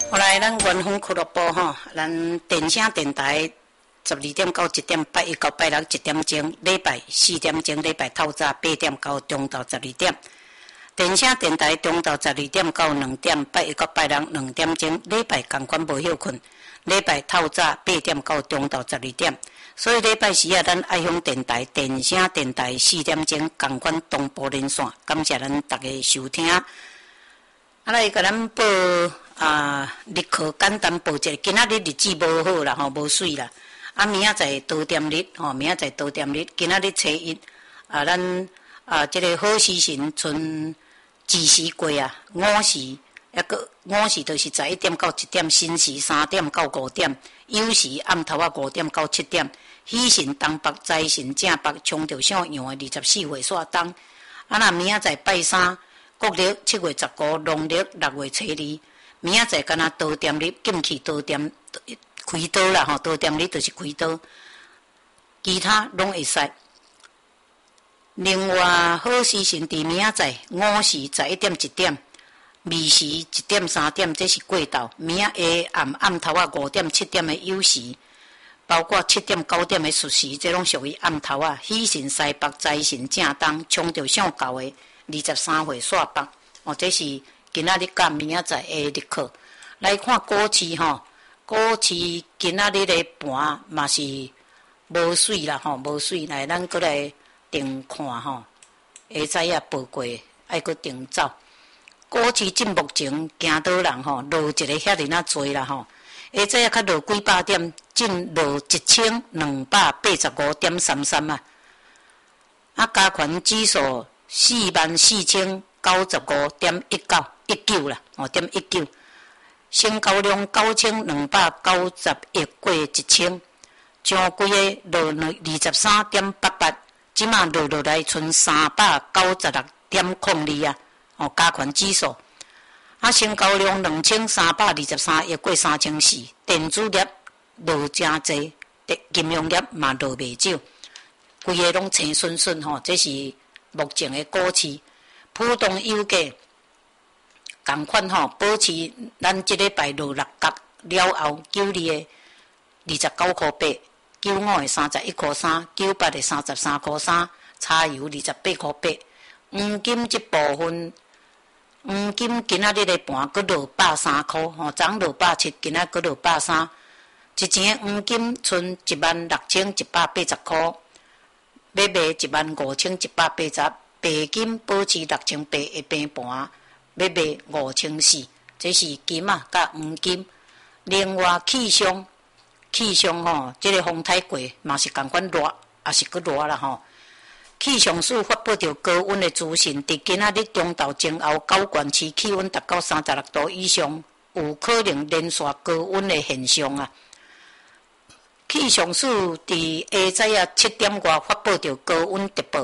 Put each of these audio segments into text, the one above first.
后来咱元丰俱乐部吼，咱电声电台12点到1点，拜一到拜六1点钟，礼拜4点钟，礼拜透早8点到中昼12点。电声电台中昼12点到2点，拜一到拜六2点钟，礼拜同款无休困，礼拜透早8点到中昼12点。所以礼拜四啊，咱爱乡电台电声电台4点钟同款同步连线，感谢咱大家收听。来甲咱报日课简单报一下，今仔日日子无好啦，无水啦。明仔载多点日，明仔载多点日。今仔日初一咱这个好时辰剩子时过啊，午时午时就是11点到1点，申时3点到5点，酉时暗头5点到7点，喜辰东北，财神正北，冲着上阳的24岁煞当。那明仔载拜三。国历7月15，农历6月初2，明仔载敢若多点日，进去多点开刀啦吼，多点日就是开刀，其他拢会使。另外好时辰伫明仔载午时11点1点，未时1点3点，这是过昼。明仔下暗头5点7点的酉时，包括7点9点的戌时，这拢属于暗头啊。喜辰西北，财神正东，冲着上高的。23岁煞北，这是今仔日甲明仔载的日课。来看股市吼，股市今仔日的盘嘛是无水啦吼，无水。来，咱过来定看吼，会知影报过，爱搁定走。股市至目前行倒人吼，落一个遐尼那多啦吼，会知影较落几百点，净落1285.33啊。加权指数。44,095.19啦成交量9,291过1000，上几个落23.88，即马落来剩396.02啊！加权指数成交量2323亿过3400，电子业落真济，金融业嘛落袂少。规个拢青顺顺吼，这是目前的股市。普通油价同款吼，保持咱即礼拜落6角了后，92的29块8，95的31块3，98的33块3，柴油28块8。黄金即部分，黄金今仔日的盘阁落103块，昨落107，今仔阁落103。一钱的黄金剩16,180块。要卖15,180，白金保持6,800的平盘，要卖5,400，这是金啊，甲黄金。另外气象吼，这个风太过嘛是共款热，也是搁热啦吼。气象署发布着高温的资讯，伫今仔日中昼前后9县市气温达到36度以上，有可能连续高温的现象啊。气象署伫下早7点外发布着高温特报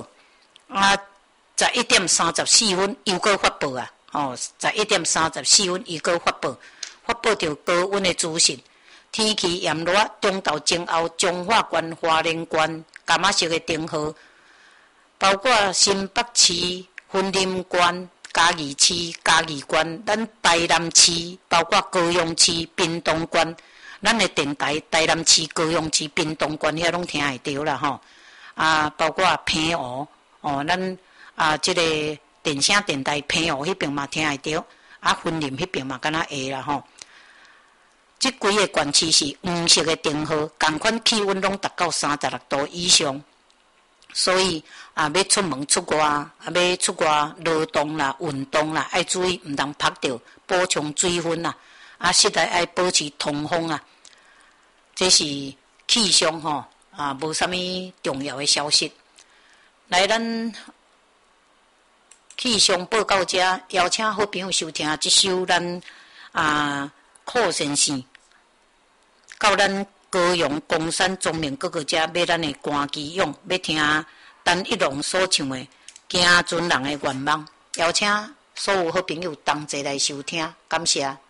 ，11点34分又搁发布啊，11点34分又搁发布着高温的资讯。天气炎热，中昼前后彰化县、花莲县、柑仔色的灯号，包括新北市、云林县、嘉义市、嘉义县，咱台南市，包括高雄市、屏东县。咱的电台台南市、高雄市、屏东县遐拢听会到啦吼，包括平湖咱即个电声电台平湖迄边嘛听会到，云林迄边嘛敢若会啦吼。即几个县市是黄色的灯号，同款气温拢达到36度以上，所以要出门出外，要出外劳动啦、运动啦，爱注意毋通晒着，补充水分啦，实在爱保持通风啊。这是气象吼无啥物重要的消息。来，咱气象报告遮，邀请好朋友收听即首咱寇先生到咱高雄公山中明哥哥遮买咱的歌姬咏，要听陈一龙所唱的《行船人的愿望》，邀请所有好朋友同齐来收听，感谢。